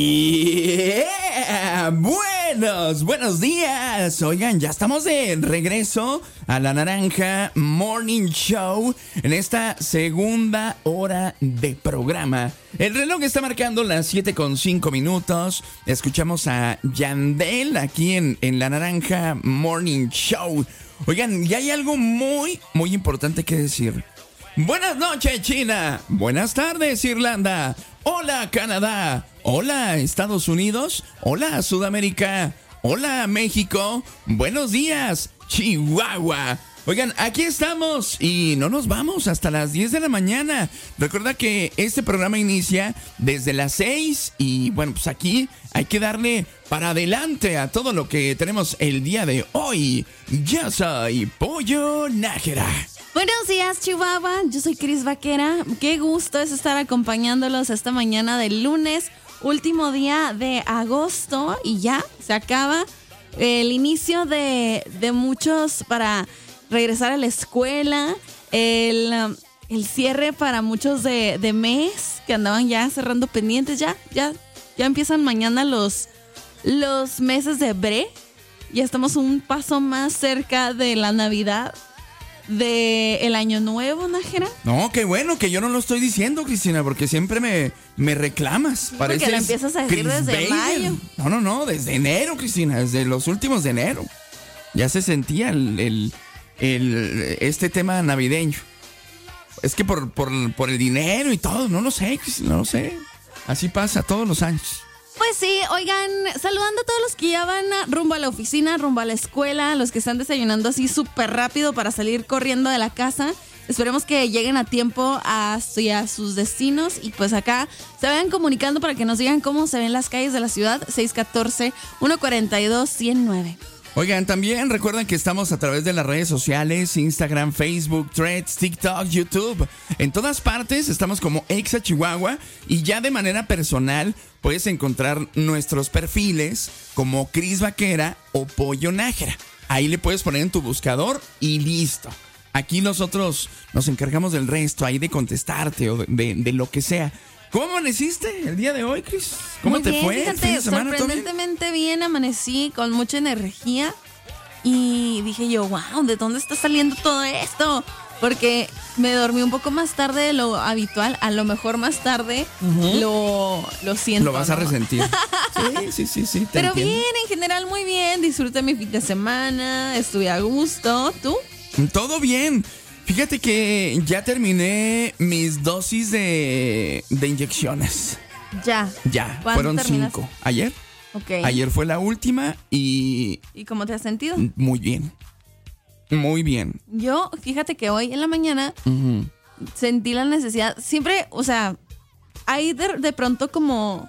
Buenos días. Oigan, ya estamos de regreso a La Naranja Morning Show en esta segunda hora de programa. El reloj está marcando las 7:05. Escuchamos a Yandel aquí en La Naranja Morning Show. Oigan, ya hay algo muy importante que decir. Buenas noches, China. Buenas tardes, Irlanda. Hola, Canadá. Hola, Estados Unidos. Hola, Sudamérica. Hola, México. Buenos días, Chihuahua. Oigan, aquí estamos y no nos vamos hasta las 10 de la mañana. Recuerda que este programa inicia desde las 6 y bueno, pues aquí hay que darle para adelante a todo lo que tenemos el día de hoy. Yo soy Pollo Nájera. Buenos días, Chihuahua. Yo soy Cris Vaquera. Qué gusto es estar acompañándolos esta mañana del lunes, último día de agosto, y ya se acaba el inicio de muchos para regresar a la escuela, el cierre para muchos de mes que andaban ya cerrando pendientes. Ya empiezan mañana los meses de bre. Ya estamos un paso más cerca de la Navidad, de el año nuevo, Nájera. No, qué bueno que yo no lo estoy diciendo, Cristina, porque siempre me reclamas. Porque la empiezas a decir Chris desde Baker. mayo. No, desde enero, Cristina, desde los últimos de enero. Ya se sentía este tema navideño. Es que por el dinero y todo, no lo sé, Cristina, no lo sé. Así pasa todos los años. Pues sí, oigan, saludando a todos los que ya van rumbo a la oficina, rumbo a la escuela, los que están desayunando así súper rápido para salir corriendo de la casa. Esperemos que lleguen a tiempo hacia sus destinos y pues acá se vayan comunicando para que nos digan cómo se ven las calles de la ciudad. 614-142-109. Oigan, también recuerden que estamos a través de las redes sociales, Instagram, Facebook, Threads, TikTok, YouTube. En todas partes estamos como Exa Chihuahua y ya de manera personal puedes encontrar nuestros perfiles como Cris Vaquera o Pollo Nájera. Ahí le puedes poner en tu buscador y listo. Aquí nosotros nos encargamos del resto, ahí de contestarte o de lo que sea. ¿Cómo amaneciste el día de hoy, Cris? ¿Cómo Muy te bien, fue? fíjate, sorprendentemente bien, amanecí con mucha energía y dije yo, wow, ¿de dónde está saliendo todo esto? Porque me dormí un poco más tarde de lo habitual, a lo mejor más tarde lo siento. Lo vas a resentir. Sí. Pero entiendo. bien, en general muy bien, disfruté mi fin de semana, estuve a gusto. ¿Tú? Todo bien. Fíjate que ya terminé mis dosis de inyecciones. Ya. Fueron terminaste? 5. ¿Ayer? Ok. Ayer fue la última y... ¿Y cómo te has sentido? Muy bien. Muy bien. Yo, fíjate que hoy en la mañana sentí la necesidad, siempre, o sea, hay de pronto como...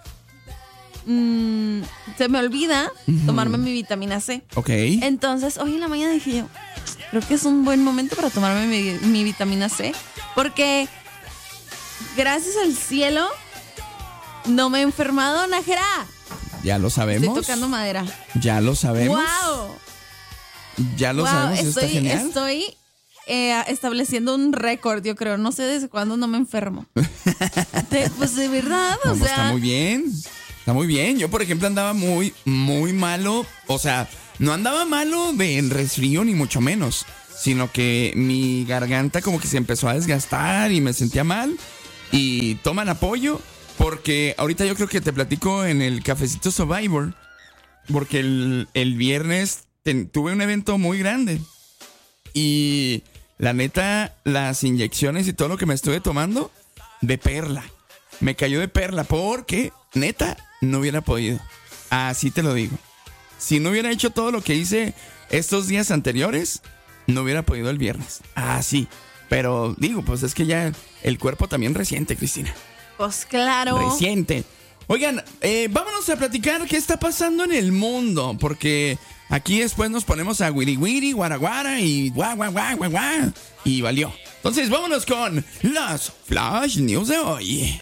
se me olvida tomarme mi vitamina C. Ok. Entonces, hoy en la mañana dije yo, creo que es un buen momento para tomarme mi vitamina C, porque gracias al cielo no me he enfermado, Nájera. Ya lo sabemos. Estoy tocando madera. Ya lo sabemos. ¡Wow! Ya lo sabemos. Está genial. Estoy estableciendo un récord, yo creo. No sé desde cuándo no me enfermo. Pues de verdad, o sea. Está muy bien. Está muy bien. Yo, por ejemplo, andaba muy malo. O sea, no andaba malo de resfrío ni mucho menos, sino que mi garganta como que se empezó a desgastar y me sentía mal. Y toman apoyo, porque ahorita yo creo que te platico en el Cafecito Survivor, porque el viernes tuve un evento muy grande. Y la neta, las inyecciones y todo lo que me estuve tomando, de perla. Me cayó de perla porque, neta, no hubiera podido. Así te lo digo. Si no hubiera hecho todo lo que hice estos días anteriores, no hubiera podido el viernes. Así. Pero digo, pues es que ya el cuerpo también resiente, Cristina. Pues claro. Resiente. Oigan, vámonos a platicar qué está pasando en el mundo, porque aquí después nos ponemos a wiri wiri, guaraguara y guau, guau, guau, guau, guau. Y valió. Entonces vámonos con las Flash News de hoy.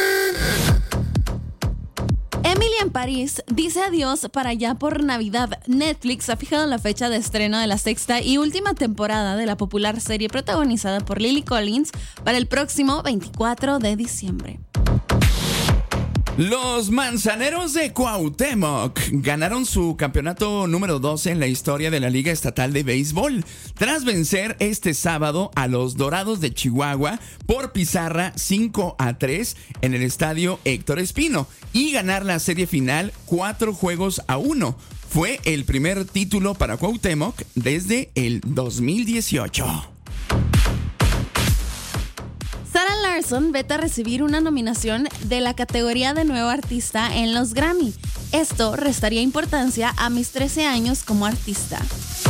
Emily en París dice adiós para allá por Navidad. Netflix ha fijado la fecha de estreno de la sexta y última temporada de la popular serie protagonizada por Lily Collins para el próximo 24 de diciembre. Los Manzaneros de Cuauhtémoc ganaron su campeonato número 12 en la historia de la Liga Estatal de Béisbol, tras vencer este sábado a los Dorados de Chihuahua por pizarra 5-3 en el estadio Héctor Espino y ganar la serie final 4-1. Fue el primer título para Cuauhtémoc desde el 2018. Sarah Larsson vete a recibir una nominación de la categoría de Nuevo Artista en los Grammy. Esto restaría importancia a mis 13 años como artista.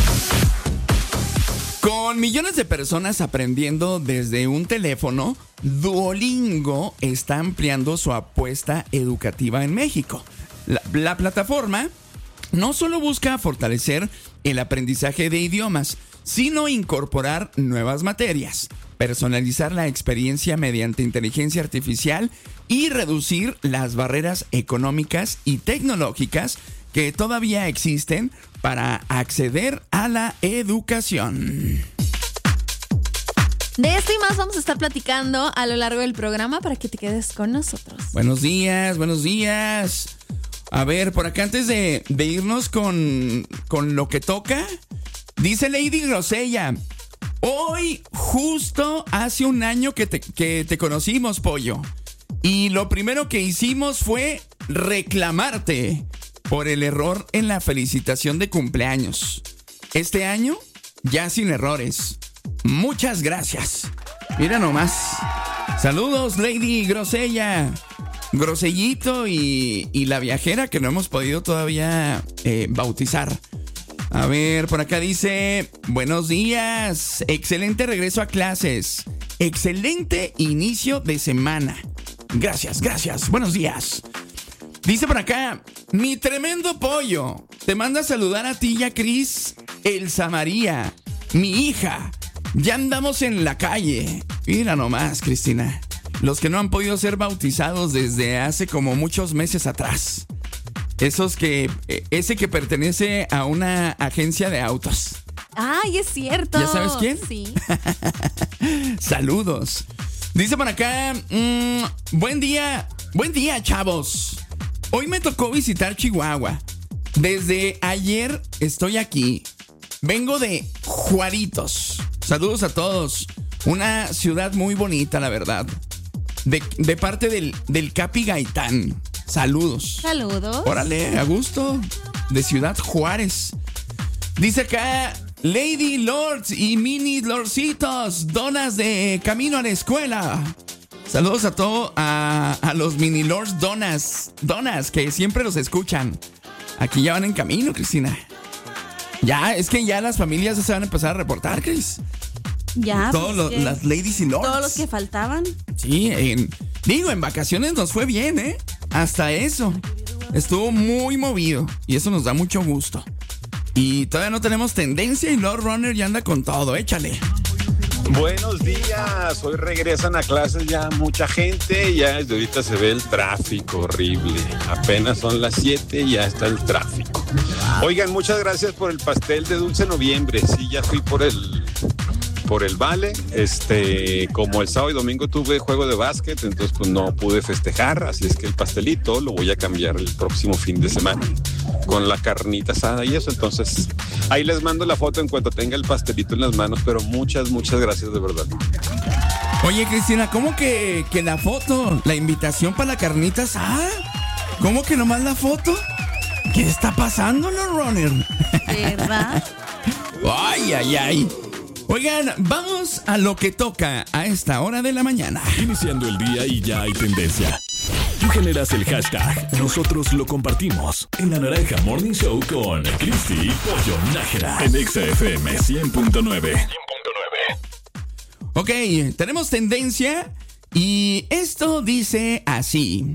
Con millones de personas aprendiendo desde un teléfono, Duolingo está ampliando su apuesta educativa en México. La plataforma no solo busca fortalecer el aprendizaje de idiomas, sino incorporar nuevas materias, personalizar la experiencia mediante inteligencia artificial y reducir las barreras económicas y tecnológicas que todavía existen para acceder a la educación. De esto y más vamos a estar platicando a lo largo del programa para que te quedes con nosotros. Buenos días, buenos días. A ver, por acá antes de irnos con lo que toca, dice Lady Grosella: hoy justo hace un año que te conocimos, pollo. Y lo primero que hicimos fue reclamarte por el error en la felicitación de cumpleaños. Este año, ya sin errores. Muchas gracias. Mira nomás. Saludos, Lady Grosella. Grosellito y la viajera que no hemos podido todavía bautizar. A ver, por acá dice: buenos días, excelente regreso a clases, excelente inicio de semana. Gracias, buenos días. Dice por acá: mi tremendo pollo, te manda a saludar a ti y a Cris, Elsa María, mi hija. Ya andamos en la calle. Mira nomás, Cristina, los que no han podido ser bautizados desde hace como muchos meses atrás. Ese que pertenece a una agencia de autos. ¡Ay, es cierto! ¿Ya sabes quién? Sí. Saludos. Dice por acá: buen día, chavos. Hoy me tocó visitar Chihuahua. Desde ayer estoy aquí. Vengo de Juaritos. Saludos a todos. Una ciudad muy bonita, la verdad. De parte del Capi Gaitán. Saludos. Saludos. Órale, a gusto. De Ciudad Juárez. Dice acá: Lady Lords y Mini Lordcitos, donas de camino a la escuela. Saludos a todos, a los Mini Lords donas que siempre los escuchan. Aquí ya van en camino, Cristina. Ya, es que ya las familias se van a empezar a reportar, Cris. Ya, todos las ladies y lords. Todos los que faltaban. Sí, en vacaciones nos fue bien, ¿eh? Hasta eso. Estuvo muy movido y eso nos da mucho gusto. Y todavía no tenemos tendencia y Lord Runner ya anda con todo, échale. Buenos días, hoy regresan a clases ya mucha gente, ya desde ahorita se ve el tráfico horrible, apenas son las 7 y ya está el tráfico. Oigan, muchas gracias por el pastel de Dulce Noviembre, sí, ya fui por el vale, como el sábado y domingo tuve juego de básquet, entonces pues no pude festejar, así es que el pastelito lo voy a cambiar el próximo fin de semana con la carnita asada y eso, entonces ahí les mando la foto en cuanto tenga el pastelito en las manos, pero muchas gracias de verdad. Oye, Cristina, ¿cómo que la foto, la invitación para la carnita asada? ¿Cómo que nomás la foto? ¿Qué está pasando, Lord Runner? ¿Verdad? Ay. Oigan, vamos a lo que toca a esta hora de la mañana. Iniciando el día y ya hay tendencia. Tú generas el hashtag, nosotros lo compartimos. En La Naranja Morning Show con Cristi y Pollo Nájera. En XFM 100.9. Ok, tenemos tendencia y esto dice así: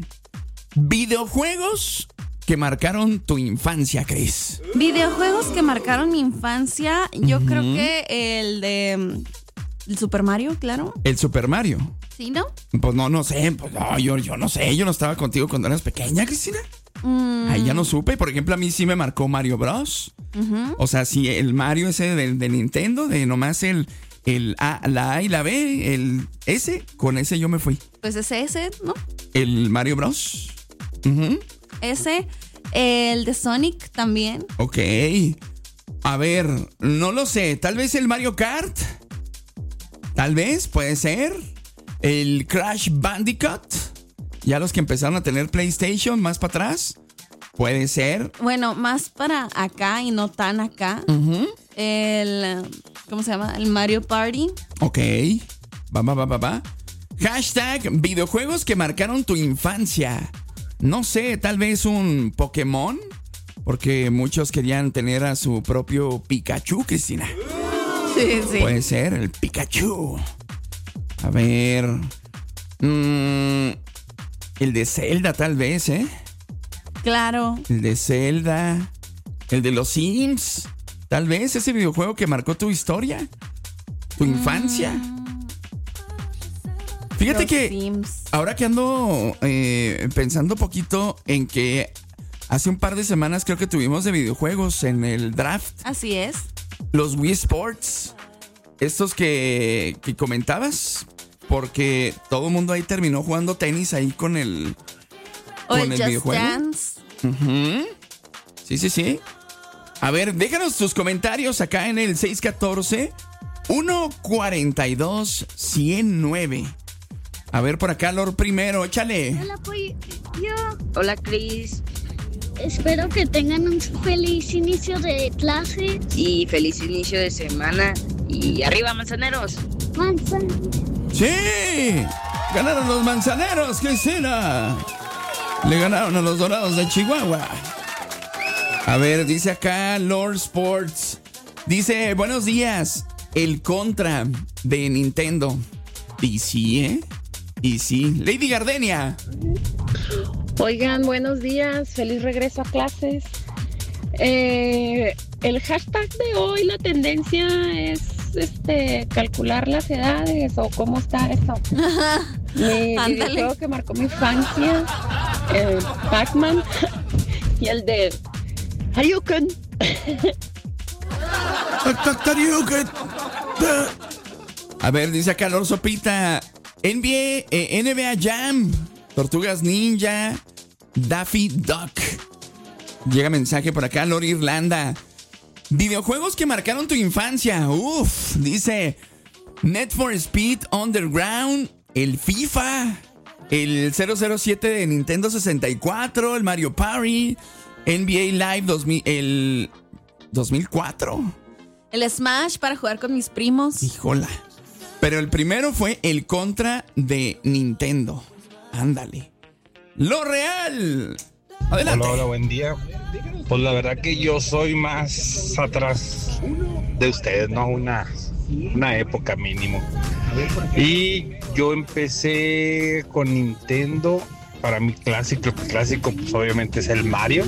videojuegos que marcaron tu infancia, Cris. Videojuegos que marcaron mi infancia, yo creo que el de el Super Mario, claro. El Super Mario. ¿Sí, no? Pues no sé, pues no, yo no sé, yo no estaba contigo cuando eras pequeña, Cristina. Ahí ya no supe, por ejemplo, a mí sí me marcó Mario Bros. O sea, sí, el Mario ese de Nintendo, de nomás la A y la B, con ese yo me fui. Pues ese, ¿no? El Mario Bros. Ese, el de Sonic también. Ok. A ver, no lo sé. Tal vez el Mario Kart. Tal vez, puede ser. El Crash Bandicoot. Ya los que empezaron a tener PlayStation más para atrás. Puede ser. Bueno, más para acá y no tan acá. El, ¿cómo se llama? El Mario Party. Ok. Va. Hashtag videojuegos que marcaron tu infancia. No sé, tal vez un Pokémon. Porque muchos querían tener a su propio Pikachu, Cristina. Sí. Puede ser el Pikachu. A ver. El de Zelda, tal vez, ¿eh? Claro. El de Zelda. El de los Sims. Tal vez ese videojuego que marcó tu historia. Tu infancia. Fíjate Los que Sims. ahora que ando pensando un poquito en que hace un par de semanas creo que tuvimos de videojuegos en el draft. Así es. Los Wii Sports. Estos que comentabas. Porque todo el mundo ahí terminó jugando tenis ahí con el... O con el el Just videojuego. Dance. Sí. A ver, déjanos tus comentarios acá en el 614-142-109. A ver, por acá, Lord primero, échale. Hola, pollo. Hola, Cris. Espero que tengan un feliz inicio de clase. Y feliz inicio de semana. Y arriba, manzaneros. ¡Sí! ¡Ganaron los manzaneros, Cristina! Le ganaron a los Dorados de Chihuahua. A ver, dice acá Lord Sports. Dice, buenos días. El Contra de Nintendo. Y sí, ¿eh? Y sí. Lady Gardenia. Oigan, buenos días. Feliz regreso a clases. El hashtag de hoy, la tendencia es calcular las edades o cómo está eso. Mi videojuego que marcó mi infancia, el Pac-Man y el de Hadouken. A ver, dice acá Lord Sopita. NBA Jam, Tortugas Ninja, Daffy Duck. Llega mensaje por acá, Lord Irlanda. Videojuegos que marcaron tu infancia. Uf, dice Need for Speed Underground, el FIFA, el 007 de Nintendo 64, el Mario Party, NBA Live 2004. El Smash para jugar con mis primos. Híjola. Pero el primero fue el Contra de Nintendo. Ándale. Lo real. Adelante. Hola, buen día. Pues la verdad que yo soy más atrás de ustedes, ¿no? Una época mínimo. Y yo empecé con Nintendo. Para mí clásico pues obviamente es el Mario.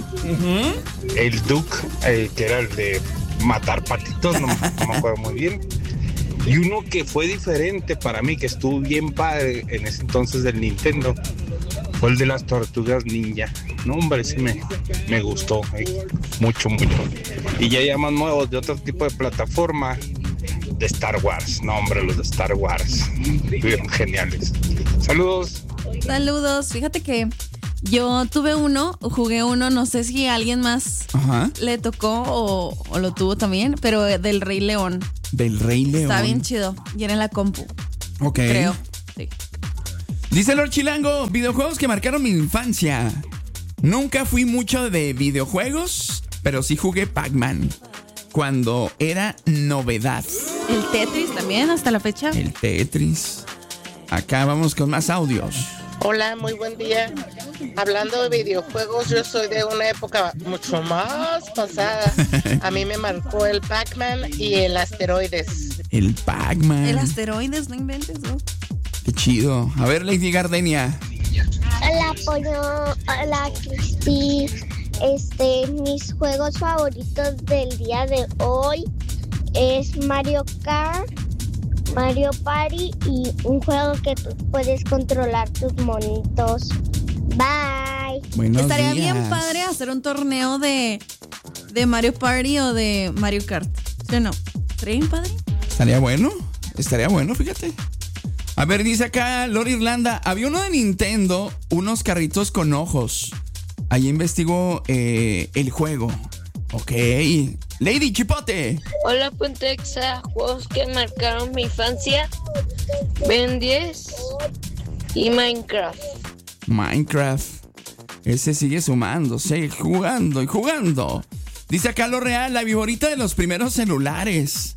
El Duke, que era el de matar patitos, no me acuerdo muy bien. Y uno que fue diferente para mí, que estuvo bien padre en ese entonces del Nintendo, fue el de las Tortugas Ninja. No, hombre, sí me gustó mucho. Y ya más nuevos de otro tipo de plataforma, de Star Wars. No, hombre, los de Star Wars fueron geniales. Saludos. Fíjate que yo jugué uno, no sé si a alguien más le tocó o lo tuvo también, pero del Rey León. Del Rey León. Está bien chido. Y era en la compu. Ok. Creo. Sí. Dice Lord Chilango, videojuegos que marcaron mi infancia. Nunca fui mucho de videojuegos, pero sí jugué Pac-Man cuando era novedad. El Tetris también, hasta la fecha. El Tetris. Acá vamos con más audios. Hola, muy buen día. Hablando de videojuegos, yo soy de una época mucho más pasada. A mí me marcó el Pac-Man y el Asteroides. El Pac-Man. El Asteroides, no inventes, ¿no? Qué chido. A ver, Lady Gardenia. Hola, pollo. Hola, Cristi. Mis juegos favoritos del día de hoy es Mario Kart, Mario Party y un juego que tú puedes controlar tus monitos. Bye. Buenos Estaría días. bien padre hacer un torneo de Mario Party o de Mario Kart. ¿Sí o no? ¿Estaría bien padre? Estaría bueno, fíjate. A ver, dice acá Lord Irlanda, había uno de Nintendo, unos carritos con ojos. ahí investigó el juego. Ok. Lady Chipote. Hola, Pontexa. Juegos que marcaron mi infancia. Ben 10 y Minecraft. Minecraft. Ese sigue sumándose, jugando y jugando. Dice acá lo real, la viborita de los primeros celulares.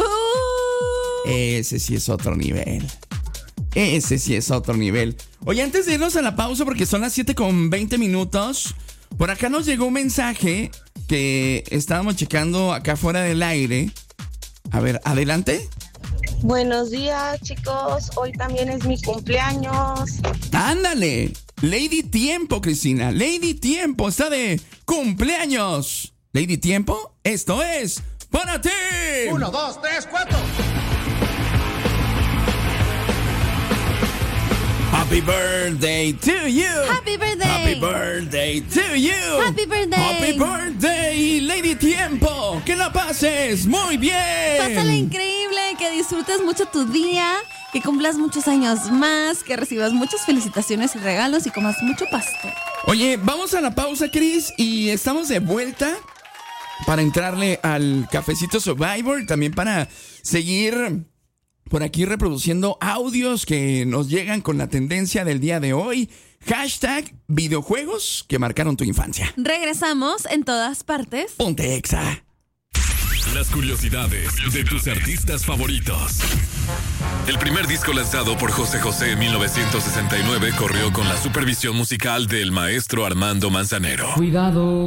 Ese sí es otro nivel. Ese sí es otro nivel. Oye, antes de irnos a la pausa, porque son las 7:20, por acá nos llegó un mensaje que estábamos checando acá fuera del aire. A ver, adelante. Buenos días, chicos. Hoy también es mi cumpleaños. ¡Ándale! Lady Tiempo, Cristina. Lady Tiempo está de cumpleaños. Lady Tiempo, esto es para ti. 1, 2, 3, 4. Happy birthday to you. Happy birthday. Happy birthday to you. Happy birthday. Happy birthday, Lady Tiempo. Que la pases muy bien. Pásala increíble, que disfrutes mucho tu día, que cumplas muchos años más, que recibas muchas felicitaciones y regalos y comas mucho pastel. Oye, vamos a la pausa, Cris, y estamos de vuelta para entrarle al Cafecito Survivor y también para seguir por aquí reproduciendo audios que nos llegan con la tendencia del día de hoy. Hashtag videojuegos que marcaron tu infancia. Regresamos en todas partes. Ponte Exa. Las curiosidades de tus artistas favoritos. El primer disco lanzado por José José en 1969 corrió con la supervisión musical del maestro Armando Manzanero. Cuidado.